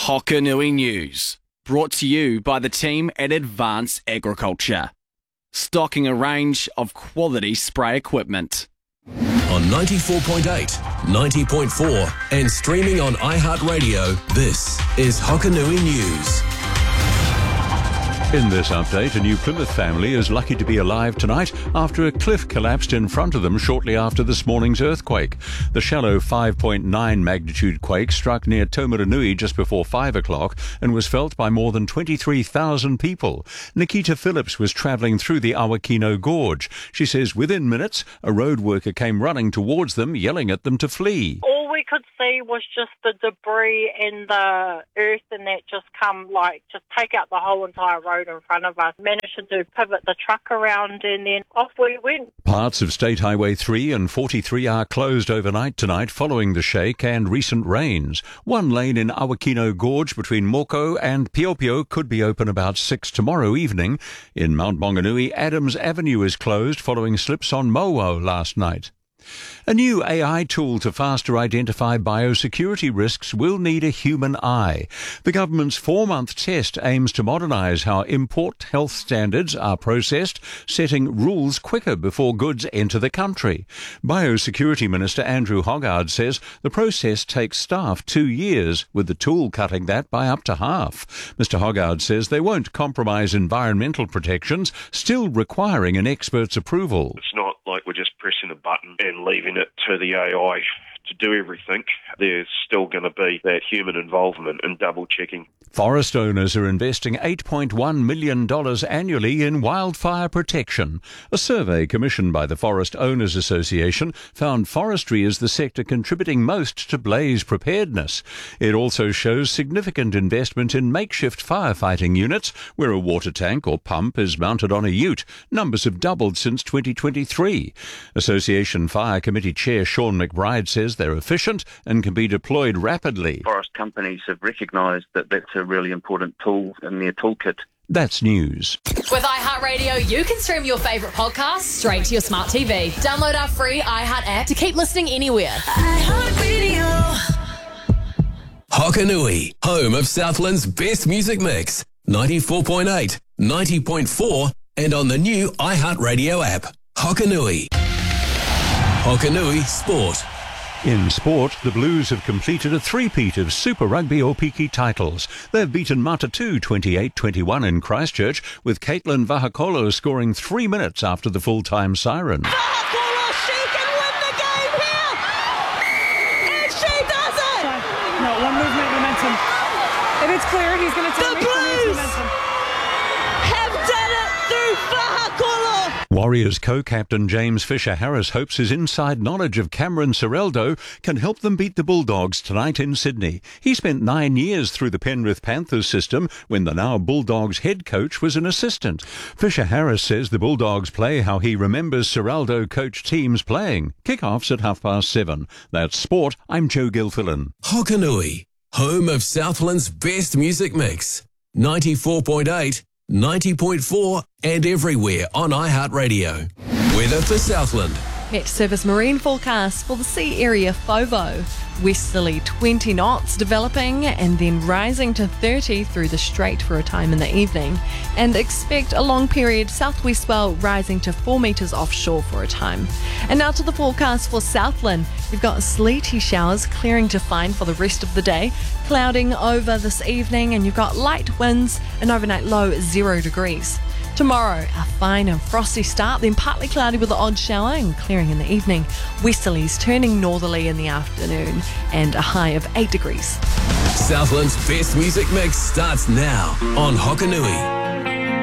Hokanui News, brought to you by the team at Advanced Agriculture, stocking a range of quality spray equipment. On 94.8, 90.4 and streaming on iHeartRadio, this is Hokanui News. In this update, a new Plymouth family is lucky to be alive tonight after a cliff collapsed in front of them shortly after this morning's earthquake. The shallow 5.9 magnitude quake struck near Taumarunui just before 5 o'clock and was felt by more than 23,000 people. Nikita Phillips was travelling through the Awakino Gorge. She says within minutes, a road worker came running towards them, yelling at them to flee. All we could see was just the debris and the earth and that just just take out the whole entire road in front of us. Managed to pivot the truck around and then off we went. Parts of State Highway 3 and 43 are closed overnight tonight following the shake and recent rains. One lane in Awakino Gorge between Moko and Piopio could be open about 6 tomorrow evening. In Mount Maunganui, Adams Avenue is closed following slips on Mowo last night. A new AI tool to faster identify biosecurity risks will need a human eye. The government's 4-month test aims to modernise how import health standards are processed, setting rules quicker before goods enter the country. Biosecurity Minister Andrew Hoggard says the process takes staff 2 years, with the tool cutting that by up to half. Mr Hoggard says they won't compromise environmental protections, still requiring an expert's approval. It's not like we're just pressing a button and leaving it to the AI to do everything. There's still going to be that human involvement and double checking. Forest owners are investing $8.1 million annually in wildfire protection. A survey commissioned by the Forest Owners Association found forestry is the sector contributing most to blaze preparedness. It also shows significant investment in makeshift firefighting units, where a water tank or pump is mounted on a ute. Numbers have doubled since 2023. Association Fire Committee Chair Sean McBride says they're efficient and can be deployed rapidly. Forest companies have recognised that that's a really important tool in their toolkit. That's news. With iHeartRadio, you can stream your favourite podcasts straight to your smart TV. Download our free iHeart app to keep listening anywhere. iHeartRadio. Hokanui, home of Southland's best music mix. 94.8, 90.4 and on the new iHeartRadio app. Hokanui. Hokanui Sport. In sport, the Blues have completed a three-peat of Super Rugby Opiki titles. They've beaten Matatu 28-21 in Christchurch, with Caitlin Vahakolo scoring 3 minutes after the full-time siren. Vahakolo, she can win the game here! And she does it! No, one movement momentum. If it's clear, he's going to take the Blues have done it through Vahakolo! Warriors co-captain James Fisher-Harris hopes his inside knowledge of Cameron Cireldo can help them beat the Bulldogs tonight in Sydney. He spent 9 years through the Penrith Panthers system when the now Bulldogs head coach was an assistant. Fisher-Harris says the Bulldogs play how he remembers Cireldo coached teams playing. Kick-offs at 7:30. That's sport. I'm Joe Gilfillan. Hokanui, home of Southland's best music mix. 94.8, 90.4 and everywhere on iHeartRadio. Weather for Southland. Met Service marine forecast for the sea area FOVO. Westerly 20 knots developing and then rising to 30 through the strait for a time in the evening. And expect a long period southwest swell rising to 4 metres offshore for a time. And now to the forecast for Southland. We've got sleety showers clearing to fine for the rest of the day. Clouding over this evening and you've got light winds, an overnight low 0 degrees. Tomorrow, a fine and frosty start, then partly cloudy with an odd shower and clearing in the evening. Westerlies turning northerly in the afternoon and a high of 8 degrees. Southland's best music mix starts now on Hokanui.